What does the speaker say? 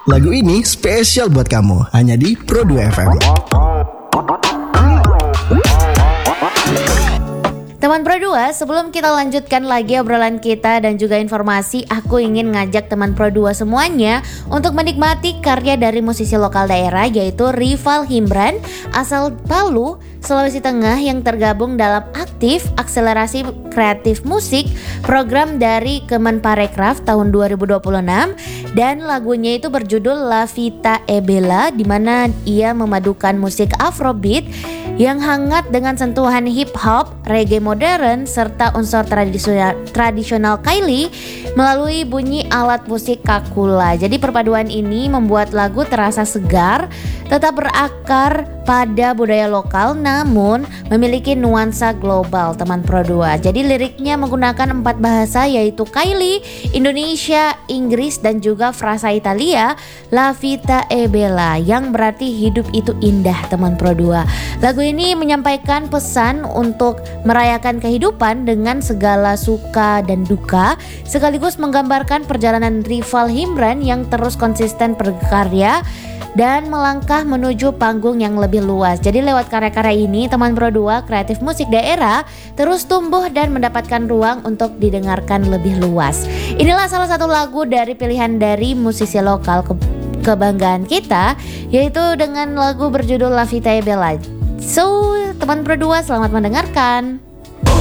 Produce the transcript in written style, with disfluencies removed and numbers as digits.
Lagu ini spesial buat kamu, hanya di Pro 2 FM. Teman Pro 2, sebelum kita lanjutkan lagi obrolan kita dan juga informasi, aku ingin ngajak teman Pro 2 semuanya untuk menikmati karya dari musisi lokal daerah, yaitu Rival Himbran asal Palu, Sulawesi Tengah, yang tergabung dalam Aktif Akselerasi Kreatif Musik, program dari Kemenparekraf tahun 2026, dan lagunya itu berjudul La Vita e Bella, di mana ia memadukan musik Afrobeat yang hangat dengan sentuhan hip hop, reggae modern, serta unsur tradisional Kaili melalui bunyi alat musik kakula. Jadi perpaduan ini membuat lagu terasa segar, tetap berakar pada budaya lokal, namun memiliki nuansa global, teman Pro 2. Jadi liriknya menggunakan 4 bahasa, yaitu Kaili, Indonesia, Inggris, dan juga frasa Italia, La Vita e Bella, yang berarti hidup itu indah, teman Pro 2. Lagu ini menyampaikan pesan untuk merayakan kehidupan dengan segala suka dan duka, sekaligus menggambarkan perjalanan Rival Himbran yang terus konsisten berkarya dan melangkah menuju panggung yang lebih luas. Jadi lewat karya-karya ini, teman Pro 2, kreatif musik daerah terus tumbuh dan mendapatkan ruang untuk didengarkan lebih luas. Inilah salah satu lagu dari pilihan dari musisi lokal kebanggaan kita, yaitu dengan lagu berjudul La Vita e Bella. So, teman Pro 2, selamat mendengarkan.